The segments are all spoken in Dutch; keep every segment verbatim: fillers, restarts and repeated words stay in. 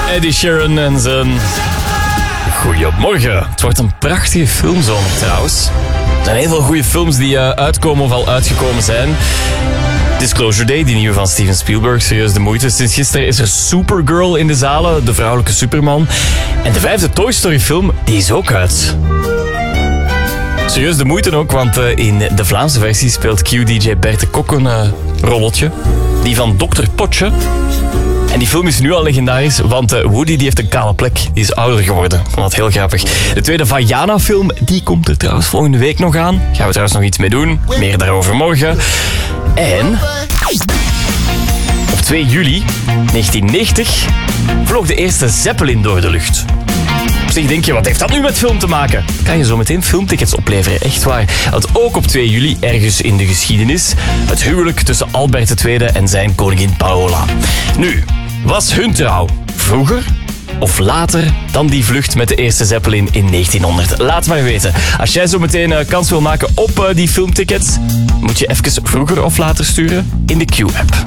Eddie Sheeran en zijn... Goedemorgen. Het wordt een prachtige filmzomer trouwens. Er zijn heel veel goede films die uh, uitkomen of al uitgekomen zijn. Disclosure Day, die nieuwe van Steven Spielberg, serieus de moeite. Sinds gisteren is er Supergirl in de zalen, de vrouwelijke Superman. En de vijfde Toy Story film, die is ook uit. Serieus de moeite ook, want uh, in de Vlaamse versie speelt Q D J Bert de Kok een uh, rolletje. Die van dokter Potje. En die film is nu al legendarisch, want uh, Woody die heeft een kale plek. Die is ouder geworden. Ik vond dat heel grappig. De tweede Vaiana-film, die komt er trouwens volgende week nog aan. Gaan we trouwens nog iets mee doen. Meer daarover morgen. En... op twee juli negentien negentig vloog de eerste Zeppelin door de lucht. Op zich denk je, wat heeft dat nu met film te maken? Kan je zo meteen filmtickets opleveren, echt waar. Want ook op twee juli, ergens in de geschiedenis, het huwelijk tussen Albert de Tweede en zijn koningin Paola. Nu, was hun trouw vroeger of later dan die vlucht met de eerste Zeppelin in negentienhonderd? Laat maar weten. Als jij zo meteen uh, kans wil maken op uh, die filmtickets, moet je even vroeger of later sturen in de Q-app.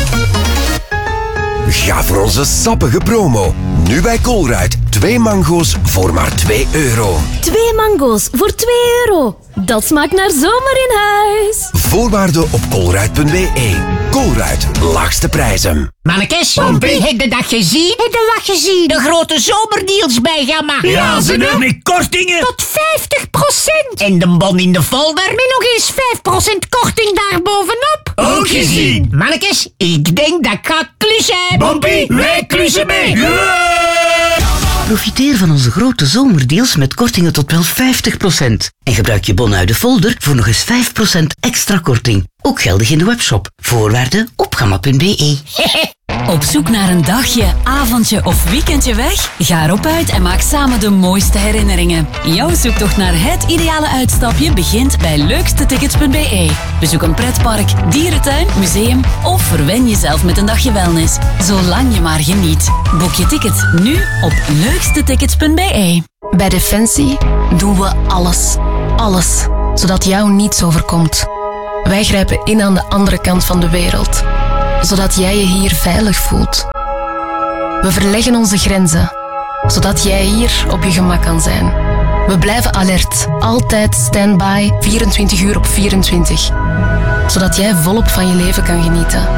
Ga voor onze sappige promo. Nu bij Colruyt. Twee mango's voor maar twee euro. Twee mango's voor twee euro. Dat smaakt naar zomer in huis. Voorwaarden op colruyt punt b e. Colruyt, laagste prijzen. Mannekes, Pompie, heb je dat gezien? Heb je dat gezien? De grote zomerdeals bij Gamma. Ja, ze doen met kortingen. Tot vijftig procent. En de bon in de folder met nog eens vijf procent korting daarbovenop. Ook gezien. Mannekes, ik denk dat ik ga klussen. Pompie, wij klussen mee. Yeah! Profiteer van onze grote zomerdeals met kortingen tot wel vijftig procent. En gebruik je bon uit de folder voor nog eens vijf procent extra korting. Ook geldig in de webshop. Voorwaarden op gamma punt b e. Op zoek naar een dagje, avondje of weekendje weg? Ga erop uit en maak samen de mooiste herinneringen. Jouw zoektocht naar het ideale uitstapje begint bij leukste tickets punt b e. Bezoek een pretpark, dierentuin, museum of verwen jezelf met een dagje wellness. Zolang je maar geniet. Boek je tickets nu op leukste tickets punt b e. Bij Defensie doen we alles. Alles. Zodat jou niets overkomt. Wij grijpen in aan de andere kant van de wereld. Zodat jij je hier veilig voelt. We verleggen onze grenzen. Zodat jij hier op je gemak kan zijn. We blijven alert. Altijd standby. vierentwintig uur op vierentwintig. Zodat jij volop van je leven kan genieten.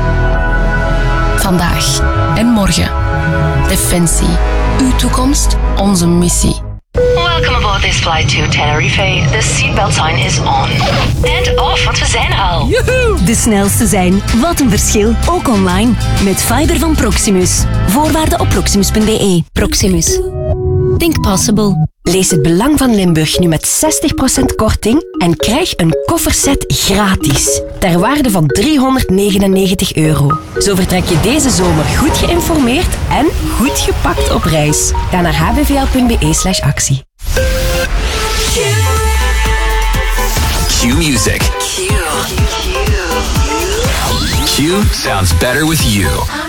Vandaag en morgen. Defensie. Uw toekomst, onze missie. Welcome aboard this flight to Tenerife. The seatbelt sign is on. And off, want we zijn al. Joehoe! De snelste zijn. Wat een verschil. Ook online. Met Fiber van Proximus. Voorwaarden op proximus punt b e. Proximus. Think possible. Lees het belang van Limburg nu met zestig procent korting en krijg een kofferset gratis. Ter waarde van driehonderdnegenennegentig euro. Zo vertrek je deze zomer goed geïnformeerd en goed gepakt op reis. Ga naar h b v l punt b e slash actie. Q Music. Q. Q sounds better with you.